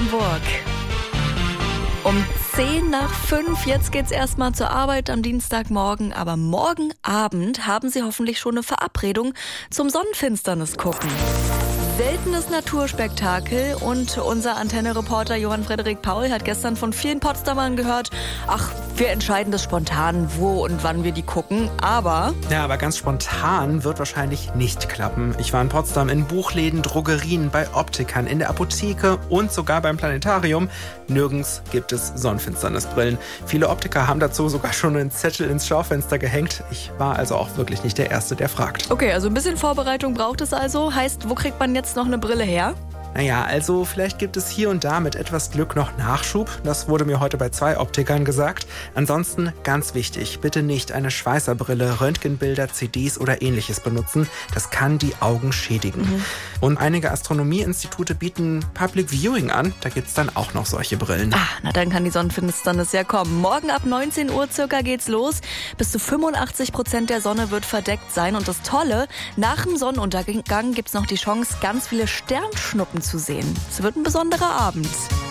Hamburg. Um 10:10, jetzt geht's erstmal zur Arbeit am Dienstagmorgen, aber morgen Abend haben Sie hoffentlich schon eine Verabredung zum Sonnenfinsternis gucken. Seltenes Naturspektakel und unser Antenne-Reporter Johann Frederik Paul hat gestern von vielen Potsdamern gehört, ach, wir entscheiden das spontan, wo und wann wir die gucken, aber... Ja, aber ganz spontan wird wahrscheinlich nicht klappen. Ich war in Potsdam in Buchläden, Drogerien, bei Optikern, in der Apotheke und sogar beim Planetarium. Nirgends gibt es Sonnenfinsternisbrillen. Viele Optiker haben dazu sogar schon einen Zettel ins Schaufenster gehängt. Ich war also auch wirklich nicht der Erste, der fragt. Okay, also ein bisschen Vorbereitung braucht es also. Heißt, wo kriegt man jetzt noch eine Brille her? Naja, also vielleicht gibt es hier und da mit etwas Glück noch Nachschub. Das wurde mir heute bei 2 Optikern gesagt. Ansonsten ganz wichtig, bitte nicht eine Schweißerbrille, Röntgenbilder, CDs oder ähnliches benutzen. Das kann die Augen schädigen. Und einige Astronomieinstitute bieten Public Viewing an. Da gibt's dann auch noch solche Brillen. Na dann kann die Sonnenfinsternis ja kommen. Morgen ab 19 Uhr circa geht's los. Bis zu 85% der Sonne wird verdeckt sein. Und das Tolle, nach dem Sonnenuntergang gibt's noch die Chance, ganz viele Sternschnuppen zu sehen. Es wird ein besonderer Abend.